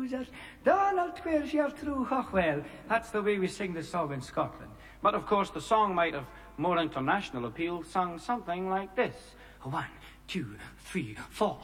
Jesus. Donald Twirls your true well. That's the way we sing the song in Scotland. But of course the song might have more international appeal, sung something like this. 1, 2, 3, 4.